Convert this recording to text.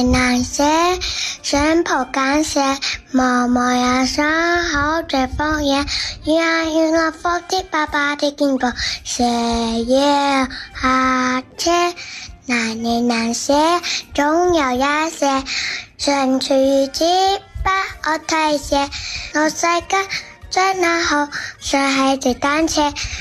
难些，生破感谢，默默呀伤好这风言，云了佛的爸爸的金箔，写也哈切，难些，终要呀些，身躯几把我推些，我晒个最难后，是孩子胆怯。